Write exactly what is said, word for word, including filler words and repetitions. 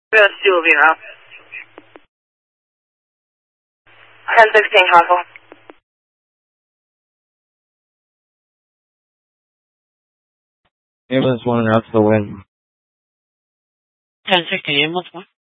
Good, Sylvia. ten sixteen Hustle. Ambulance one and out to the wind. ten sixteen ambulance one.